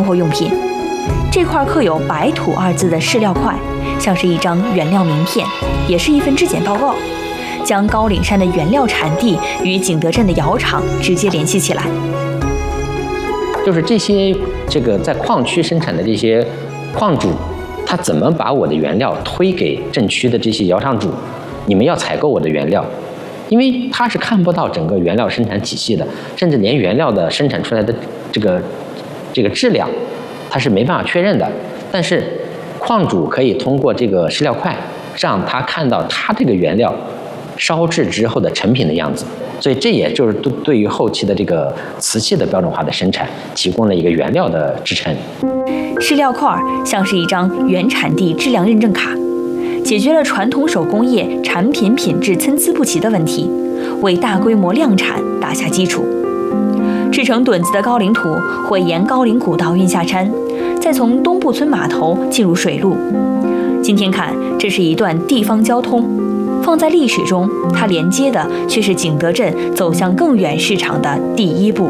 生活用品。这块刻有“白土”2字的试料块，像是一张原料名片，也是一份质检报告，将高岭山的原料产地与景德镇的窑厂直接联系起来。 就是这个在矿区生产的这些矿主，他怎么把我的原料推给镇区的这些窑厂主？你们要采购我的原料，因为他是看不到整个原料生产体系的，甚至连原料的生产出来的这个质量，他是没办法确认的。但是矿主可以通过这个试料块，让他看到他这个原料烧制之后的成品的样子。所以这也就是对于后期的这个瓷器的标准化的生产提供了一个原料的支撑。 试料块像是一张原产地质量认证卡，解决了传统手工业产品品质参差不齐的问题，为大规模量产打下基础。制成墩子的高岭土会沿高岭古道运下山，再从东部村码头进入水路。今天看，这是一段地方交通，放在历史中，它连接的却是景德镇走向更远市场的第一步。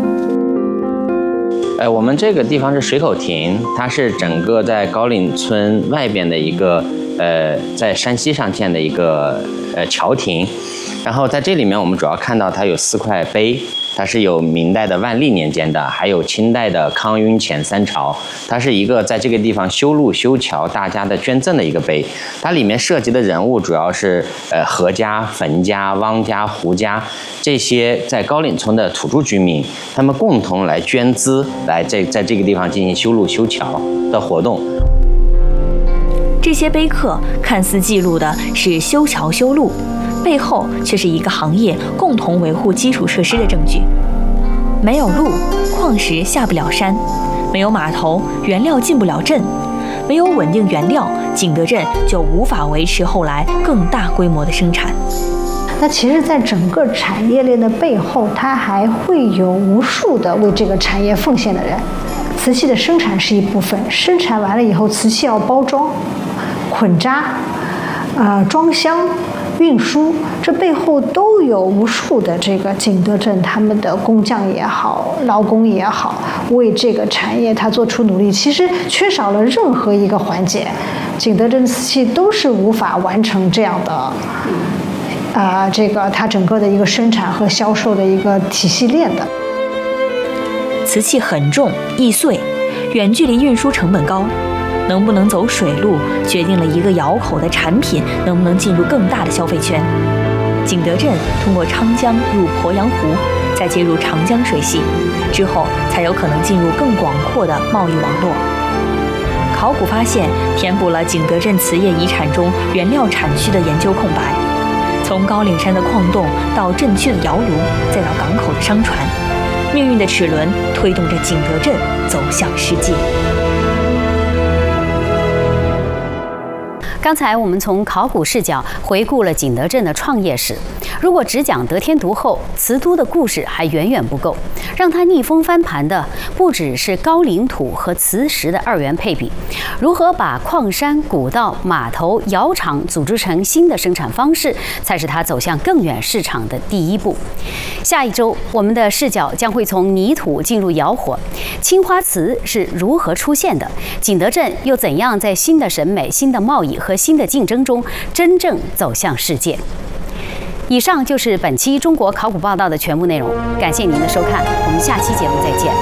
我们这个地方是水口亭，它是整个在高岭村外边的一个在山西上建的一个桥亭。然后在这里面，我们主要看到它有4块碑，它是有明代的万历年间的，还有清代的康雍乾3朝。它是一个在这个地方修路修桥大家的捐赠的一个碑。它里面涉及的人物主要是何家、冯家、汪家、胡家这些在高岭村的土著居民，他们共同来捐资，来在这个地方进行修路修桥的活动。 这些碑刻看似记录的是修桥修路，背后却是一个行业共同维护基础设施的证据。没有路，矿石下不了山；没有码头，原料进不了镇；没有稳定原料，景德镇就无法维持后来更大规模的生产。 那其实，在整个产业链的背后，它还会有无数的为这个产业奉献的人。瓷器的生产是一部分，生产完了以后，瓷器要包装、捆扎、装箱、运输，这背后都有无数的这个景德镇他们的工匠也好，劳工也好，为这个产业他做出努力。其实缺少了任何一个环节，景德镇瓷器都是无法完成这样的这个它整个的一个生产和销售的一个体系链的。 瓷器很重易碎，远距离运输成本高，能不能走水路，决定了一个窑口的产品能不能进入更大的消费圈。景德镇通过昌江入鄱阳湖，再接入长江水系，之后才有可能进入更广阔的贸易网络。考古发现填补了景德镇瓷业遗产中原料产区的研究空白，从高岭山的矿洞到镇区的窑炉，再到港口的商船，命运的齿轮推动着景德镇走向世界。 刚才我们从考古视角回顾了景德镇的创业史，如果只讲得天独厚，瓷都的故事还远远不够。让它逆风翻盘的不只是高岭土和瓷石的2元配比，如何把矿山、古道、码头、窑厂组织成新的生产方式，才是它走向更远市场的第一步。下一周，我们的视角将会从泥土进入窑火，青花瓷是如何出现的？景德镇又怎样在新的审美、新的贸易和新的竞争中真正走向世界？以上就是本期中国考古报道的全部内容，感谢您的收看，我们下期节目再见。